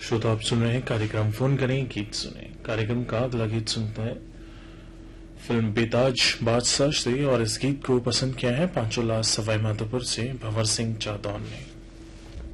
श्रोता आप सुन रहे हैं कार्यक्रम फोन करें गीत सुने। कार्यक्रम का अगला गीत सुनते हैं फिल्म बेताज बादशाह से, और इस गीत को पसंद किया है पांचोला सवाई माधोपुर से भंवर सिंह जादौन ने।